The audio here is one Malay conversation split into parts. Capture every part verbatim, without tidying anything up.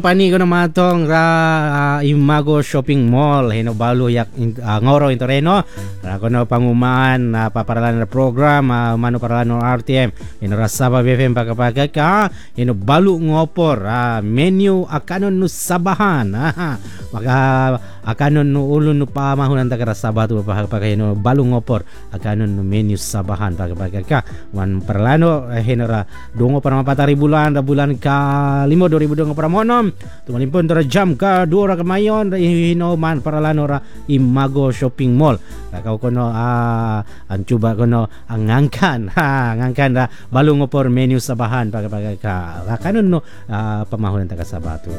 Pani ko na matong ra uh, Imago Shopping Mall hino balo yak uh, ngoro into reno ra kono pangumaan uh, paparalan na program uh, mano paralan no R T M hino ra Sabah B F M pagkapaga ka hino balo ngopor uh, menu akanon no sabahan uh, maka akanon no ulo no pamahunan ta ra Sabah tu pagkapaga hino balo ngopor akanon no menu sabahan pagkapaga ka wan paralano uh, hino ra dungo para mapatari bulan ra bulan ka lima dua ribu dua puluh monom tumalimpon ra jam ka dua ra kamayon hino man paralano ra Imago Shopping Mall kau kono ah ang cuba kono ang ngangkan ha ngangkan ra balung opor menu sabahan pagka ka kanon no uh, pamahunan ta kasabatu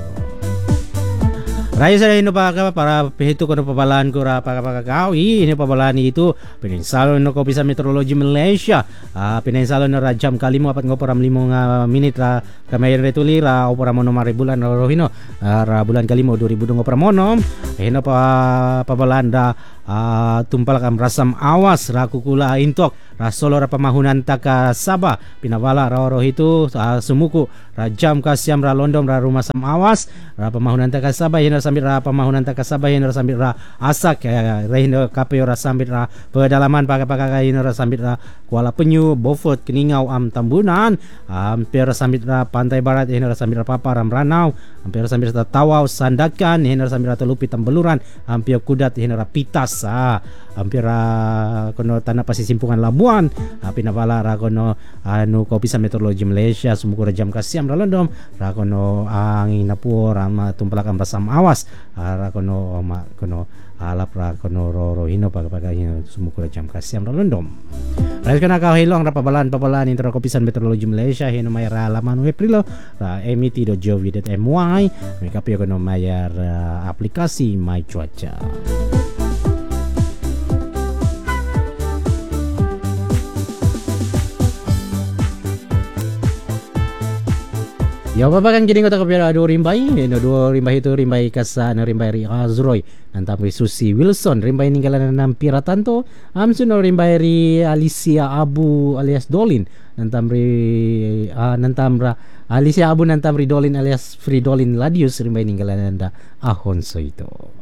Raya sa ino pa ka para pihito ko na pabalaan ko ra pagkakakaw ini pabalaan itu pininsalo no ko bisa Meteorology Malaysia uh, pininsalo na ra jam kalimo apat ngo param limong uh, minit ra kamayan retuli ra opora mono mari bulan ro hino uh, ra bulan kalimo dua ribu dua puluh mono hino pa pabalaan da uh, tumpal kam rasam awas ra kukula intok ra solo ra pamahunan ta ka Sabah pinawala ra ro itu uh, sumuku ra jam ka siam ra londom ra rumah sam awas ra pamahunan ta ka Sabah hino sambil ra pamahunan ta ka Sabah hino sambil ra asak ya hino kapio ra sambil ra pedalaman paga-paga hino ra sambil ra Kuala Penyu Beaufort Keningau am Tambunan hampir sambil ra pantai barat hino ra sambil ra Papar am Ranau hampir sambil ra Tawau Sandakan hino ra sambil ra Telupi Tambeluran hampir Kudat hino ra Pitas ah hampir ra kono tanah pasisimpungan Labuan ah, pinabala ra kono anu ko bisa Meteorologi Malaysia sumuko ra jam ka siam ra londom ra kono angin napur ama tumpalakan rasam awas ra kono ma kono alap ra kono ro hino pag-paga hino sumuko ra jam ka siam ra londom ra kana ka hilong ra pabalan pabalan intro ko pisan Meteorologi Malaysia hino may ra laman web rilo ra m e t dot gov dot m y may kapio kono mayar uh, aplikasi My Cuaca. Ya bapa kan gini kota kapira dua rimbai, no dua rimbai itu rimbai kasa no rimbai ri Azroy, nanti Susi Wilson rimbai ninggalan enam pira tanto, amsu no rimbai ri Alicia Abu alias Dolin, nanti ri uh, nanti ra Alicia Abu nanti ri Dolin alias Fridolin Ladius rimbai ninggalan anda Ahonso itu.